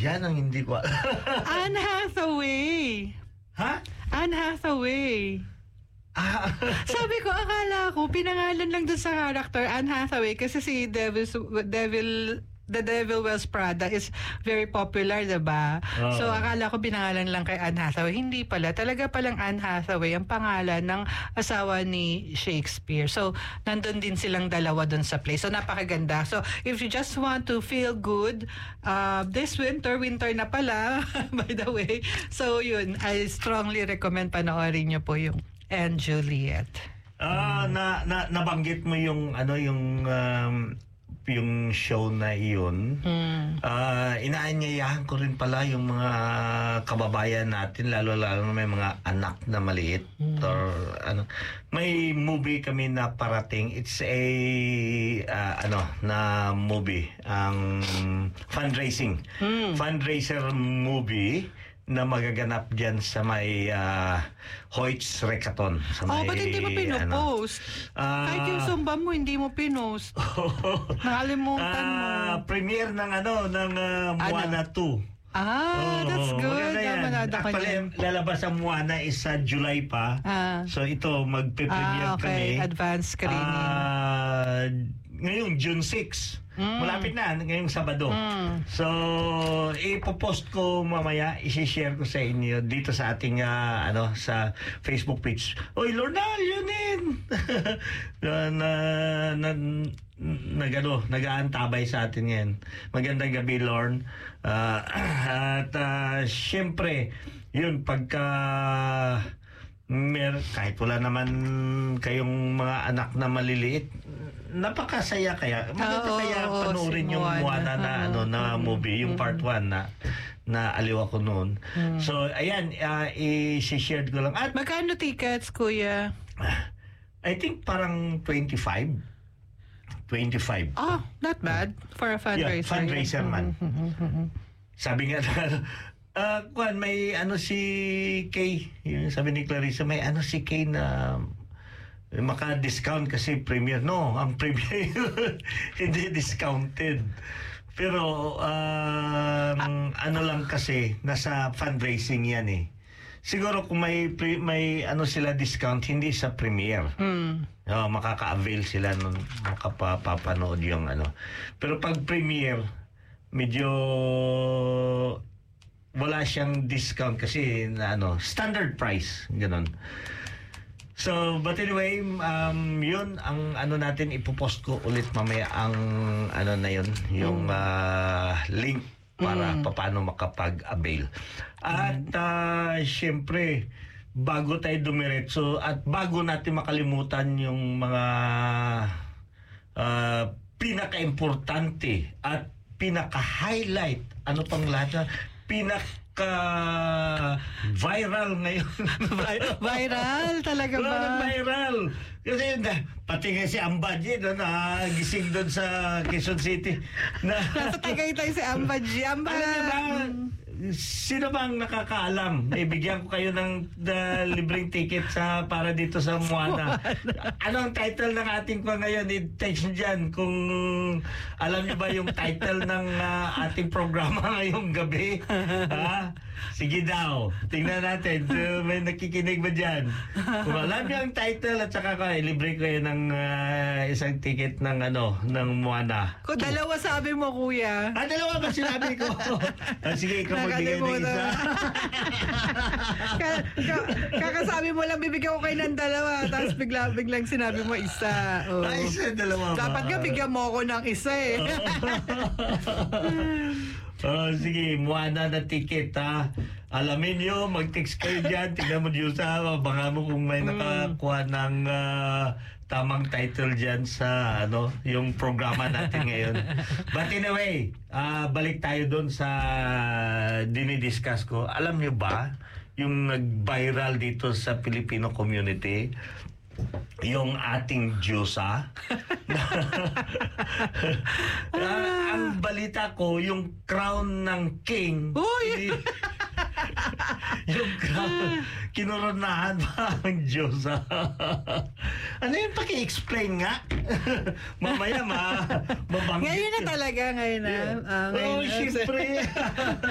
Yan ang hindi ko. Anne Hathaway. Ha? Anne Hathaway. Sabi ko, akala ko, pinangalan lang dun sa character, Anne Hathaway, kasi si The Devil Wears Prada is very popular, diba? So, akala ko pinangalan lang kay Anne Hathaway. Hindi pala. Talaga palang Anne Hathaway ang pangalan ng asawa ni Shakespeare. So, nandun din silang dalawa dun sa play. So, napakaganda. So, if you just want to feel good, this winter na pala, by the way. So, yun, I strongly recommend panoorin nyo po yung And Juliet. Nabanggit mo yung yung show na iyon. Inaanyayahan ko rin pala yung mga kababayan natin, lalo na may mga anak na maliit or may movie kami na parating. It's a na movie, ang fundraiser movie na magaganap dyan sa may Hoyts Recaton. Ba't hindi mo pinupost? Kahit yung Zumba mo, hindi mo pinost. Nakalimutan mo. Premiere ng Moana 2. That's good. Actually, lalabas ang Moana is sa July pa. So ito, magpe-premiere kami. Advance screening. Ngayong June 6. Malapit na, ngayong Sabado. So, ipopost ko mamaya, isi-share ko sa inyo dito sa ating sa Facebook page. Oy, Lorna, yun din! Nag-aantabay sa atin yan. Magandang gabi, Lorn. Siyempre, yun, pagka kahit wala naman kayong mga anak na maliliit, napakasaya kaya. Maganda kaya panoorin yung Moana na movie, yung part 1 na aliw ako noon. So, ayan, i-share ko lang. At magkano tickets, kuya? I think parang 25. Not bad for a fundraiser. Yeah, fundraiser man. Sabi nga may si Kay, yung sabi ni Clarissa, may si Kay na maka-discount kasi premiere. No, ang premiere hindi discounted. Pero lang kasi nasa fundraising yan eh. Siguro kung may sila discount, hindi sa premiere. Makaka-avail sila nun, makapapanood yung Pero pag premiere, medyo wala siyang discount kasi standard price, ganun. So, but anyway, yun ang natin, ipopost ko ulit mamaya ang na yun, yung link para paano makapag-avail. At syempre, bago tayo dumiretso at bago natin makalimutan yung mga pinaka-importante at pinaka-highlight, pang lahat pinaka-viral ngayon. Viral? Talaga ba? Viral. Kasi pati nga si Ambaji gising doon sa Quezon City. Nasa Tagaytay si Ambaji. Alam niyo ba, sino bang nakakaalam? Bigyan ko kayo ng libreng ticket para dito sa Moana. Ano ang title ng ating ngayon? I-text nyo dyan kung alam niyo ba yung title ng ating programa ngayong gabi. Sige daw. Tingnan natin. May nakikinig ba dyan? Kung alam niyo ang title at saka libre ko yun ng isang ticket ng Moana. Kung dalawa sabi mo, kuya. Dalawa ba sinabi ko? Sige, ikaw magbigay ng isa. Kakasabi mo lang, bibigyan ko kayo ng dalawa. Tapos biglang sinabi mo isa. Isa, dalawa ba? Dapat nga bigyan mo ako ng isa eh. Sige, Moana na ticket alamin nyo, mag-text kayo dyan, tignan mo Diyosa, baka mo kung may nakakuha ng tamang title dyan sa yung programa natin ngayon. But anyway, balik tayo doon sa dinidiscuss ko. Alam nyo ba yung nag-viral dito sa Filipino community, yung ating Diyosa? Ang balita ko, yung crown ng king. Yung crown, kinoronahan ba ang Diyosa? Ano yung paki-explain nga? Mamaya mabanggit. Ngayon na talaga, ngayon na. Siyempre.